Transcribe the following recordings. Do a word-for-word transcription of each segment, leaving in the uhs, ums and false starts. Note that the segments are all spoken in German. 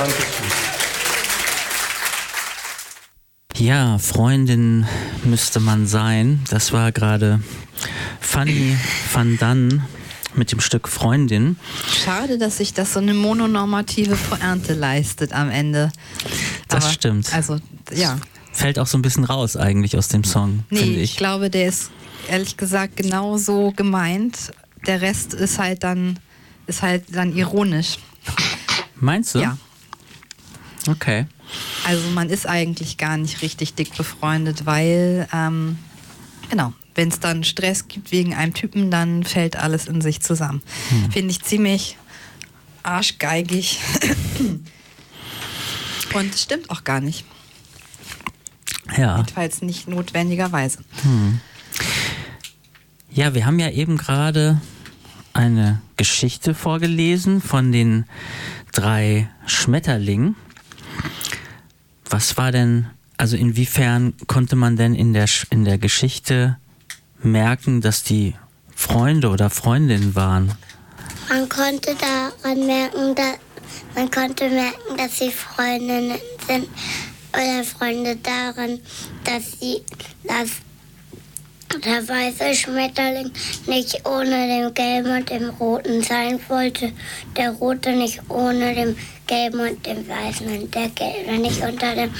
Dankeschön. Ja, Freundin müsste man sein. Das war gerade Fanny van Dan mit dem Stück Freundin. Schade, dass sich das so eine mononormative Pointe leistet am Ende. Das Aber, stimmt. Also, ja. Fällt auch so ein bisschen raus eigentlich aus dem Song, Nee, finde ich. ich glaube, der ist ehrlich gesagt genau so gemeint. Der Rest ist halt dann, ist halt dann ironisch. Meinst du? Ja. Okay. Also man ist eigentlich gar nicht richtig dick befreundet, weil, ähm, genau, wenn es dann Stress gibt wegen einem Typen, dann fällt alles in sich zusammen. Hm. Finde ich ziemlich arschgeigig. Und es stimmt auch gar nicht. Ja. Jedenfalls nicht notwendigerweise. Hm. Ja, wir haben ja eben gerade eine Geschichte vorgelesen von den drei Schmetterlingen. Was war denn, also inwiefern konnte man denn in der, in der Geschichte merken, dass die Freunde oder Freundinnen waren? Man konnte daran merken, dass, man konnte merken, dass sie Freundinnen sind oder Freunde daran, dass sie, dass der weiße Schmetterling nicht ohne dem gelben und dem roten sein wollte. Der rote nicht ohne dem gelben und dem weißen und der gelbe nicht unter dem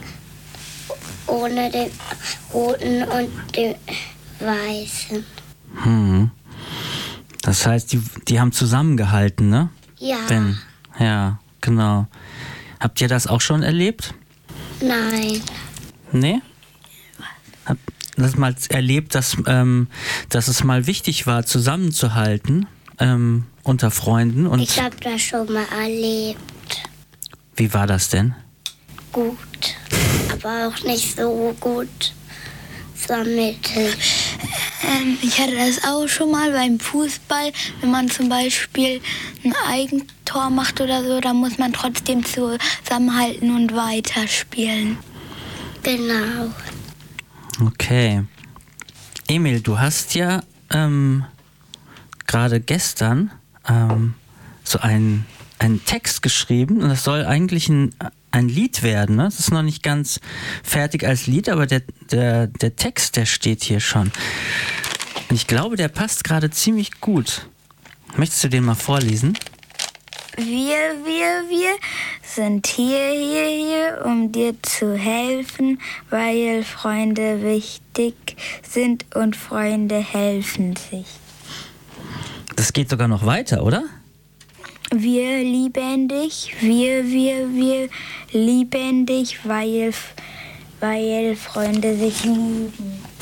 ohne dem roten und dem weißen. Hm. Das heißt, die, die haben zusammengehalten, ne? Ja. Wenn, ja, genau. Habt ihr das auch schon erlebt? Nein. Nee? Habt das mal erlebt, dass, ähm, dass es mal wichtig war, zusammenzuhalten ähm, unter Freunden? Und ich habe das schon mal erlebt. Wie war das denn? Gut, aber auch nicht so gut. So mittel. Ähm, ich hatte das auch schon mal beim Fußball. Wenn man zum Beispiel ein Eigentor macht oder so, dann muss man trotzdem zusammenhalten und weiterspielen. Genau. Okay. Emil, du hast ja ähm, gerade gestern ähm, so einen, einen Text geschrieben und das soll eigentlich ein, ein Lied werden. Ne? Das ist noch nicht ganz fertig als Lied, aber der, der, der Text, der steht hier schon. Und ich glaube, der passt gerade ziemlich gut. Möchtest du den mal vorlesen? Wir, wir, wir sind hier, hier, hier, um dir zu helfen, weil Freunde wichtig sind und Freunde helfen sich. Das geht sogar noch weiter, oder? Wir lieben dich, wir, wir, wir lieben dich, weil, weil Freunde sich lieben.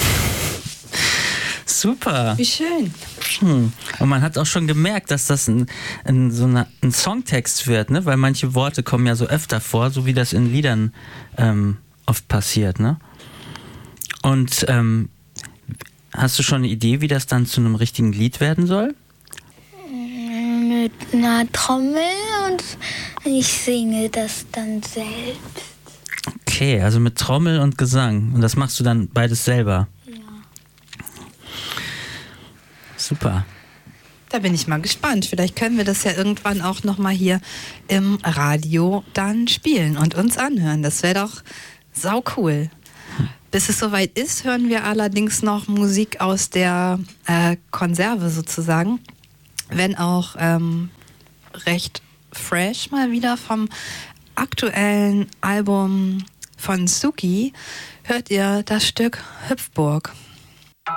Super. Wie schön. Hm. Und man hat auch schon gemerkt, dass das ein, ein, so eine, ein Songtext wird, ne? Weil manche Worte kommen ja so öfter vor, so wie das in Liedern ähm, oft passiert. Ne? Und ähm, hast du schon eine Idee, wie das dann zu einem richtigen Lied werden soll? Mit einer Trommel und ich singe das dann selbst. Okay, also mit Trommel und Gesang. Und das machst du dann beides selber? Ja. Super. Da bin ich mal gespannt. Vielleicht können wir das ja irgendwann auch nochmal hier im Radio dann spielen und uns anhören. Das wäre doch sau cool. Bis es soweit ist, hören wir allerdings noch Musik aus der äh, Konserve sozusagen. Wenn auch ähm, recht fresh mal wieder vom aktuellen Album von Suki, hört ihr das Stück Hüpfburg.